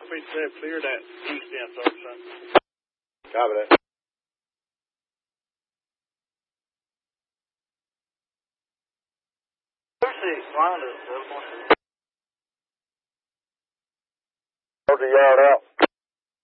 We said clear that east end, Sergeant. Copy that. Line is 30 yard out.